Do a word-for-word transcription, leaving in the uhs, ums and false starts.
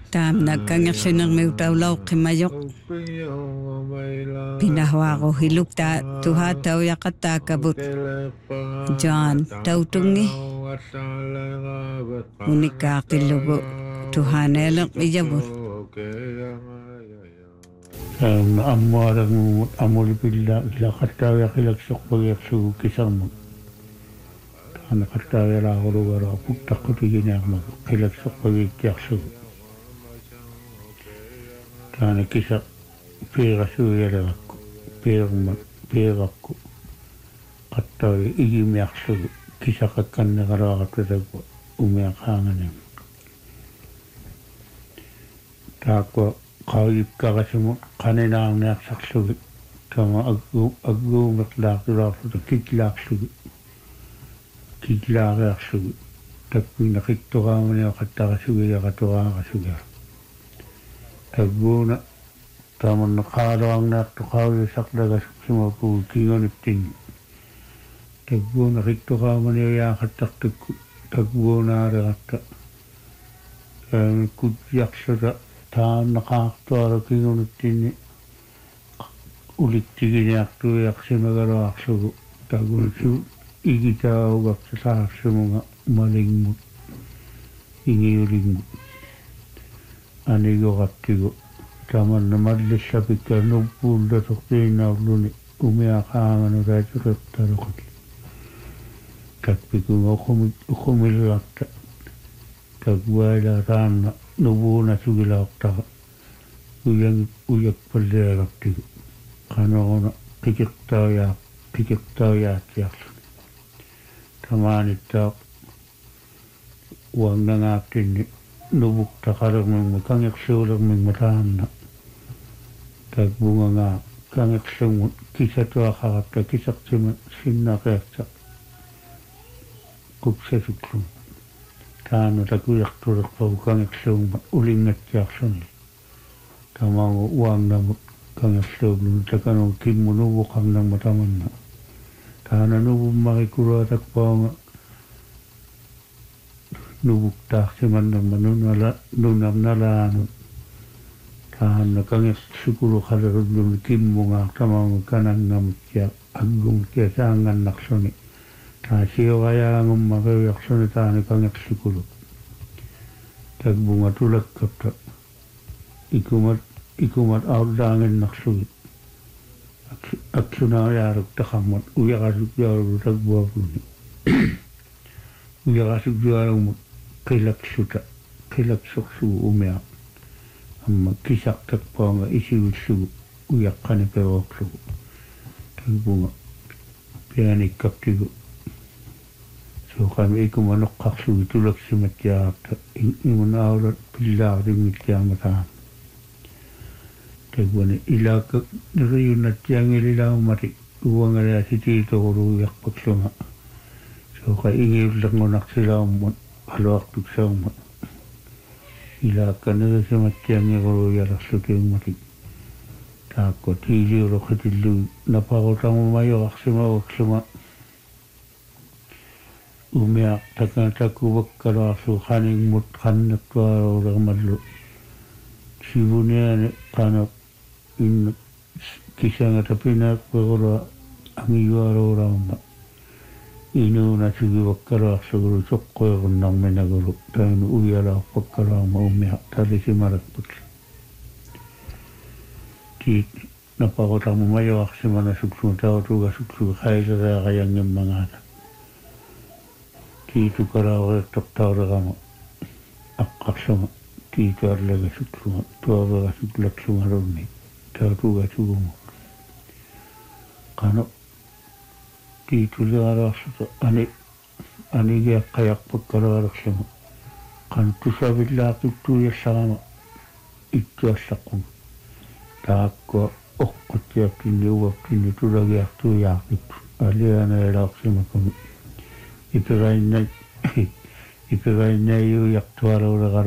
Taam nakkangerlunermiutaulau qimayoq pinahuaqu hiluk ta tuha tauyaqattaakaput John tautungi unikkaaqillugu tuhaneeleq ijavut ammuaragu amulipilla ilaqattaaviaqilaksoqpagiaqsugu kisarmut ana qattaavialaaqulugara puttaqqutigineaqmagu qilaksoqpagiikkiarsugu taana kisa piirasuuyaleraqku piirmat piiraqku qattaavi igimiarsugu kisaqakkanneqaluaqattataku umiaqaanganem taaqwa qauyikkarasumut qaninaarniaqsarlugi tama aggu agguumeqlaaqulaarluta kiklaarlugi kiklaariarlugi takkuina qittoraamaniaqattarasugi yaqaturaarasugi agguuna tamanna qaaloarnaartu qauyusaqlagasuksumapu kingoniptinni takkuuna qittoraamaniaqattartukku takkuunaaleraqta kutjaqsuta taannaqaartualu kingoniptinni ulittiginiartuiaqsimagaluarsugu tagunsu igitaaugaksataarsumunga malingmut ingiulingu anigorattigu tamanna mallissapikka nuppuullatoqtiinnaurluni umiaqaanganu taatureqtaluqaki takpikunga uqumillarta takwaila taanna nubuuna sugilaaqtaqa uyang uyakpalleeraptigu qanoona qikiqtaayaa qikiqtaayaatiarluni tamaanittaaq uannangaaptinni nubuktaqalermingma kangeqsuulermingma taanna takbungangaa kangeqsungut kisatuaqarapta kisaqsima sinnaqiaqta kuksasuklum taanu takuyaqtuleqpagu kangeqsuungma ulingattiarluni tamangu uannamut kangeqsuugluni takanu kimmu nubuqarnangma tamanna taana nubummarikulaatakpaunga nubuktaarsimannangma nunala nunarnalaanu taanna kangeqsukuluqalerulluni kimmungaa tamangu kanangamuttia aggumuttia saangannaqsuni taasiorajaaangummaqiujarluni taani kangeqsukulu takbunga tulekkapta ikumat ikumat aullaanginnarlugi aksunaariaruktaqarmat uyaqasukjaalu takbuarluni uyaqasukjaalumut qilaksuta qilaksorsugu umiaq amma kisaqtakpaanga isiulsugu uyaqqani peroorlugu takbunga pianikkaptigu soqami ikuma noqqarsugi tulaksimattiarapta imun aula pillaartingittiarmataa takbuni ilaaka niriyunnattiangililaumati uangalaa sitiitoquluuyarpaksunga soqa ingiullergunarsilaummat aluartuksaummat ilaaka nirisimattiangiruluuyalarlutiummati taakko tiiliuloqitillugi naparutamumajoqarsimauaksuma umiaq takanatakuvakkaluarsu qaningmut qannaktualuulermallu sibuniani qana in kisangata pinaaqperula angiyualuulaumma inuuna sigivakkaluarsugulu soqqoerunnarminagulu tainu uyalaarpakkaluarma umiaq talisimalakpaksa tiit naparutarmumajoqarsimana suksuma tautuga suksuga qailereaqayangemmangaana tiitukalauriqtortaulerama aqqarsuma tiituarlagasuksuga tuaverasuklaksumalunni tautugasugumu qano tiituliaraarsuta ani anigiaqqajaqpakkalualersuga qan tusavillaaqittuuyassarama ittuassaqquga taakko oqquttiaptinni uaptinni tulagiartuuyaaqittu alianaelaarsimakumi ipirainna ipirainnayu yaqtualuuleqalu